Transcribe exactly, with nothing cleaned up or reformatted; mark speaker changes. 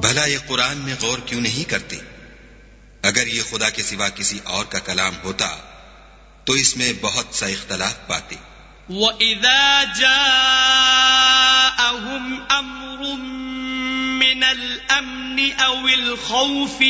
Speaker 1: भला ये कुरान में गौर क्यों नहीं करते? अगर ये खुदा के सिवा किसी और का कलाम होता तो इसमें बहुत सा इख्तलाफ पाते।
Speaker 2: वइज़ा जाअहुम अम्रुम मिनल अम्नि अविल खौफि